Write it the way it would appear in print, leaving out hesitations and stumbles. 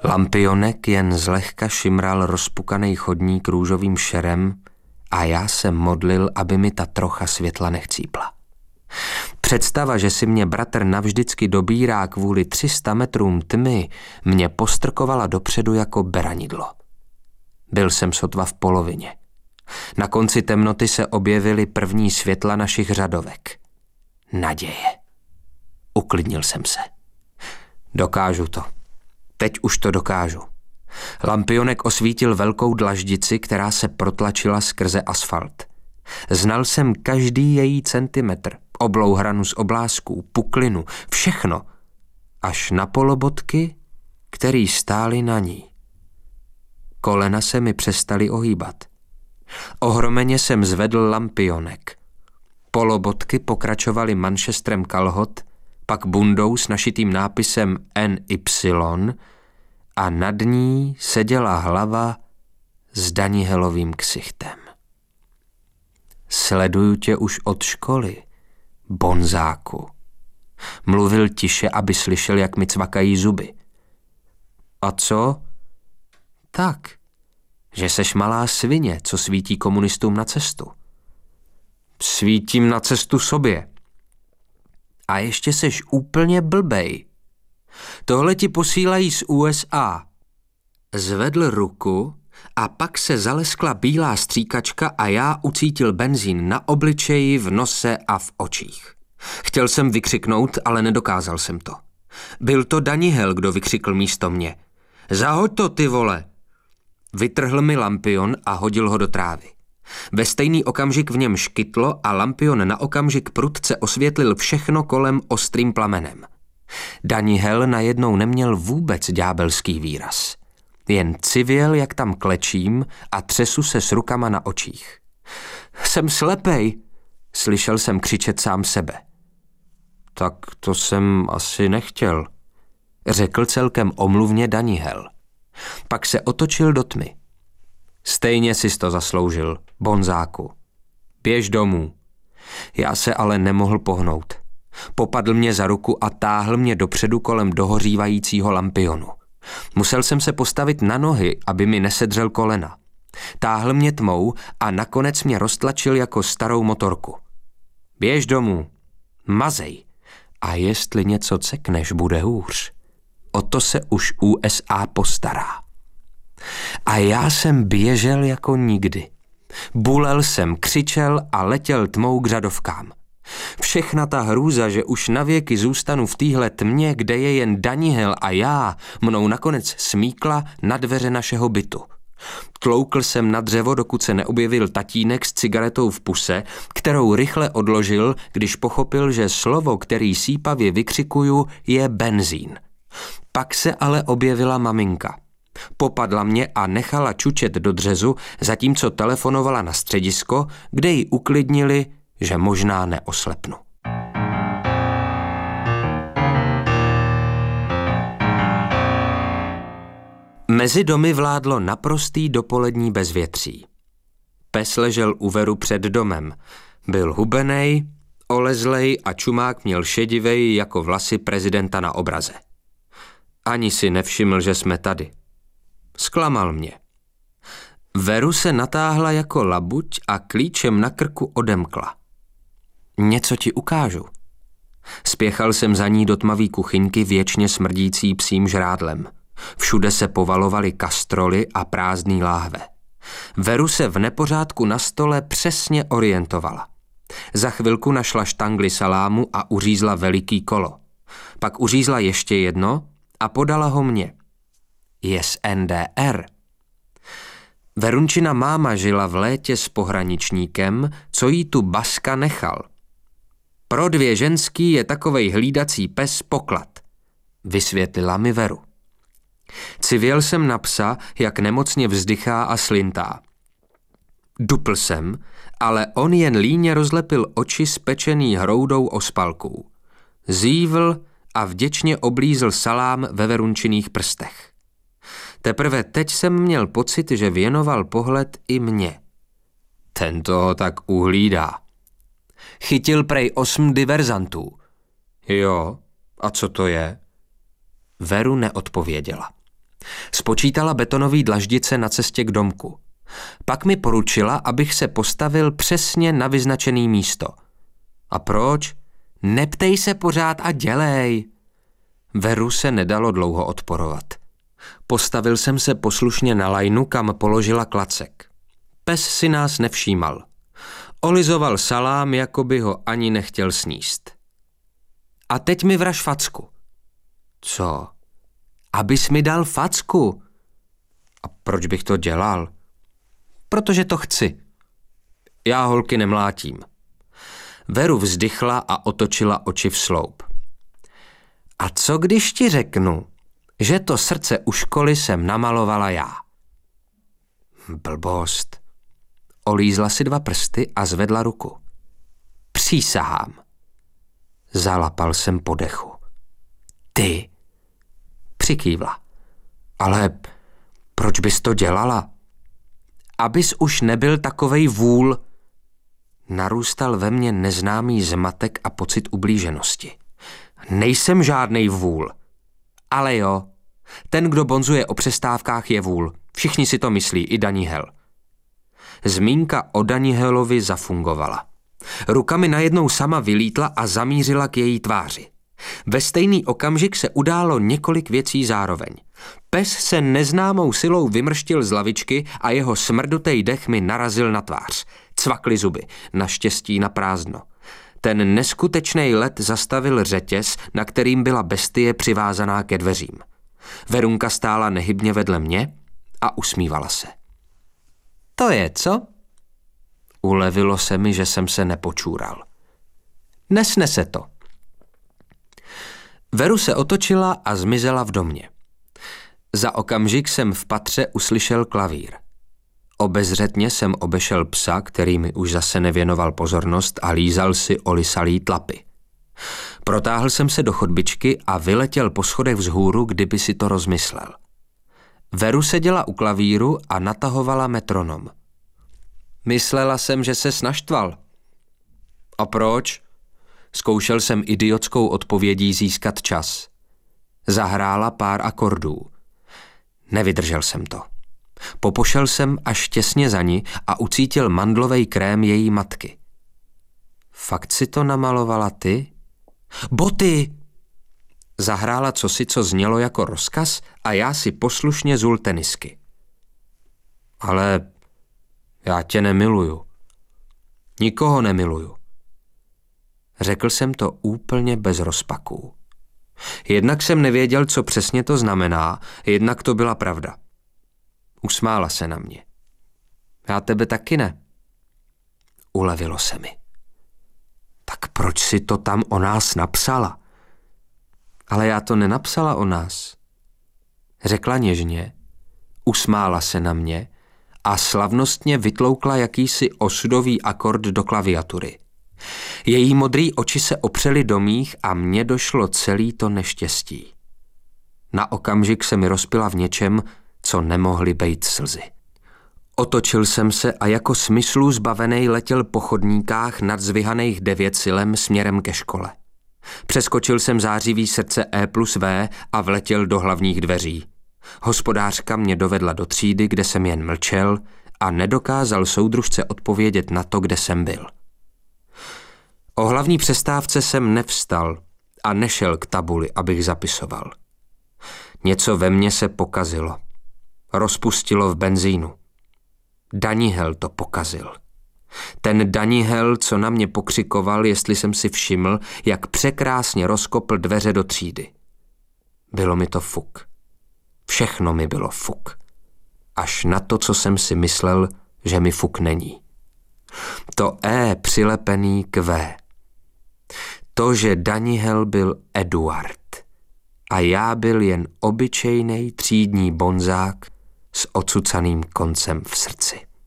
Lampionek jen zlehka šimral rozpukaný chodník růžovým šerem a já se modlil, aby mi ta trocha světla nechcípla. Představa, že si mě bratr navždycky dobírá kvůli 300 metrům tmy, mě postrkovala dopředu jako beranidlo. Byl jsem sotva v polovině. Na konci temnoty se objevily první světla našich řadovek. Naděje. Uklidnil jsem se. Dokážu to. Teď už to dokážu. Lampionek osvítil velkou dlaždici, která se protlačila skrze asfalt. Znal jsem každý její centimetr, oblouhranu z oblázků, puklinu, všechno, až na polobotky, který stály na ní. Kolena se mi přestaly ohýbat. Ohromeně jsem zvedl lampionek. Polobotky pokračovaly manšestrem kalhot, pak bundou s našitým nápisem NY a nad ní seděla hlava s Danihelovým ksichtem. Sleduju tě už od školy, bonzáku. Mluvil tiše, aby slyšel, jak mi cvakají zuby. A co? Tak, že seš malá svině, co svítí komunistům na cestu. Svítím na cestu sobě. A ještě seš úplně blbej. Tohle ti posílají z USA. Zvedl ruku a pak se zaleskla bílá stříkačka a já ucítil benzín na obličeji, v nose a v očích. Chtěl jsem vykřiknout, ale nedokázal jsem to. Byl to Danihel, kdo vykřikl místo mě. Zahoď to, ty vole! Vytrhl mi lampion a hodil ho do trávy. Ve stejný okamžik v něm škytlo a lampion na okamžik prudce osvětlil všechno kolem ostrým plamenem. Danihel najednou neměl vůbec ďábelský výraz. Jen civěl, jak tam klečím a třesu se s rukama na očích. Jsem slepej, slyšel jsem křičet sám sebe. Tak to jsem asi nechtěl, řekl celkem omluvně Danihel. Pak se otočil do tmy. Stejně sis to zasloužil, bonzáku. Běž domů. Já se ale nemohl pohnout. Popadl mě za ruku a táhl mě dopředu kolem dohořívajícího lampionu. Musel jsem se postavit na nohy, aby mi nesedřel kolena. Táhl mě tmou a nakonec mě roztlačil jako starou motorku. Běž domů. Mazej. A jestli něco cekneš, bude hůř. O to se už USA postará. A já jsem běžel jako nikdy. Bulel jsem, křičel a letěl tmou k řadovkám. Všechna ta hrůza, že už navěky zůstanu v téhle tmě, kde je jen Danihel a já, mnou nakonec smíkla na dveře našeho bytu. Tloukl jsem na dřevo, dokud se neobjevil tatínek s cigaretou v puse, kterou rychle odložil, když pochopil, že slovo, který sípavě vykřikuju, je benzín. Pak se ale objevila maminka. Popadla mě a nechala čučet do dřezu, zatímco telefonovala na středisko, kde ji uklidnili, že možná neoslepnu. Mezi domy vládlo naprostý dopolední bezvětří. Pes ležel u Veru před domem. Byl hubenej, olezlej a čumák měl šedivej jako vlasy prezidenta na obraze. Ani si nevšiml, že jsme tady. Zklamal mě. Veru se natáhla jako labuť a klíčem na krku odemkla. Něco ti ukážu. Spěchal jsem za ní do tmavý kuchyňky věčně smrdící psím žrádlem. Všude se povalovaly kastroly a prázdný láhve. Veru se v nepořádku na stole přesně orientovala. Za chvilku našla štangli salámu a uřízla veliký kolo. Pak uřízla ještě jedno a podala ho mně. Je z NDR. Verunčina máma žila v létě s pohraničníkem, co jí tu Baska nechal. Pro 2 ženský je takovej hlídací pes poklad, vysvětlila mi Veru. Civěl jsem na psa, jak nemocně vzdychá a slintá. Dupl jsem, ale on jen líně rozlepil oči spečený hroudou ospalků. Zívl a vděčně oblízl salám ve Verunčiných prstech. Teprve teď jsem měl pocit, že věnoval pohled i mně. Ten toho tak uhlídá. Chytil prej 8 diverzantů. Jo, a co to je? Veru neodpověděla. Spočítala betonové dlaždice na cestě k domku. Pak mi poručila, abych se postavil přesně na vyznačené místo. A proč? Neptej se pořád a dělej. Veru se nedalo dlouho odporovat. Postavil jsem se poslušně na lajnu, kam položila klacek. Pes si nás nevšímal. Olizoval salám, jako by ho ani nechtěl sníst. A teď mi vraž facku. Co? Abys mi dal facku. A proč bych to dělal? Protože to chci. Já holky nemlátím. Veru vzdychla a otočila oči v sloup. A co když ti řeknu, že to srdce u školy jsem namalovala já? Blbost. Olízla si 2 prsty a zvedla ruku. Přísahám. Zalapal jsem po dechu. Ty. Přikývla. Ale proč bys to dělala? Abys už nebyl takovej vůl. Narůstal ve mně neznámý zmatek a pocit ublíženosti. Nejsem žádnej vůl. Ale jo, ten, kdo bonzuje o přestávkách, je vůl. Všichni si to myslí, i Danihel. Zmínka o Danihelovi zafungovala. Ruka mi najednou sama vylítla a zamířila k její tváři. Ve stejný okamžik se událo několik věcí zároveň. Pes se neznámou silou vymrštil z lavičky a jeho smrdutej dech mi narazil na tvář. Cvakly zuby, naštěstí na prázdno. Ten neskutečnej let zastavil řetěz, na kterým byla bestie přivázaná ke dveřím. Verunka stála nehybně vedle mě a usmívala se. To je, co? Ulevilo se mi, že jsem se nepočůral. Nesnese to. Veru se otočila a zmizela v domě. Za okamžik jsem v patře uslyšel klavír. Obezřetně jsem obešel psa, který mi už zase nevěnoval pozornost a lízal si olisalý tlapy. Protáhl jsem se do chodbičky a vyletěl po schodech vzhůru, kdyby si to rozmyslel. Veru seděla u klavíru a natahovala metronom. Myslela jsem, že se naštval. A proč? Zkoušel jsem idiotskou odpovědí získat čas. Zahrála pár akordů. Nevydržel jsem to. Popošel jsem až těsně za ní a ucítil mandlovej krém její matky. Fakt si to namalovala ty? Boty! Zahrála cosi, co znělo jako rozkaz a já si poslušně zul tenisky. Ale já tě nemiluju. Nikoho nemiluju. Řekl jsem to úplně bez rozpaků. Jednak jsem nevěděl, co přesně to znamená, jednak to byla pravda. Usmála se na mě. Já tebe taky ne. Ulevilo se mi. Tak proč si to tam o nás napsala? Ale já to nenapsala o nás. Řekla něžně, usmála se na mě a slavnostně vytloukla jakýsi osudový akord do klaviatury. Její modrý oči se opřely do mých a mně došlo celý to neštěstí. Na okamžik se mi rozpila v něčem, co nemohly bejt slzy. Otočil jsem se a jako smyslů zbavenej letěl po chodníkách nad zvyhaných 9 silem směrem ke škole. Přeskočil jsem zářivý srdce E+V a vletěl do hlavních dveří. Hospodářka mě dovedla do třídy, kde jsem jen mlčel a nedokázal soudružce odpovědět na to, kde jsem byl. O hlavní přestávce jsem nevstal a nešel k tabuli, abych zapisoval. Něco ve mně se pokazilo. Rozpustilo v benzínu. Danihel to pokazil. Ten Danihel, co na mě pokřikoval, jestli jsem si všiml, jak překrásně rozkopl dveře do třídy. Bylo mi to fuk. Všechno mi bylo fuk. Až na to, co jsem si myslel, že mi fuk není. To E přilepený k V. To, že Danihel byl Eduard a já byl jen obyčejnej třídní bonzák s ocucaným koncem v srdci.